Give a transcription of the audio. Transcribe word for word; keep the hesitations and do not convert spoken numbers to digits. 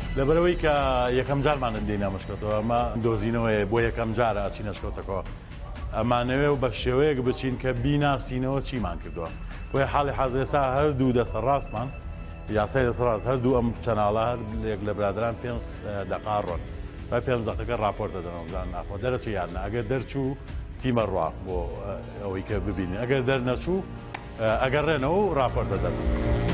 لەبەرەوەی کە یەکەم جارمانە دێنا مشکەوتەوە ئەمە دۆزینەوەی بۆ یەکەم جارە ئەچینە شکەوتەکەەوە ئەمانەوێ و بە شێوەیەک بچین کە بیناسینەوە چیمان کردووە بۆی حاڵی حەزێستا هەردوو دەسە ڕاستمان یاسای دەسە ڕاست هەردوو ئەم چەناڵە هەر یەک لە برادران پێنج دەقا ڕۆن و پێنج دەقەکە راپۆرت دەدەنەوە ناخۆ دەرەچی یادنا ئەگەر دەرچوو تیمە ڕوا بۆ ئەوەی کە ببینین ئەگەر دەرنەچوو ئەگەڕێنەوە و راپۆرت دەدەن.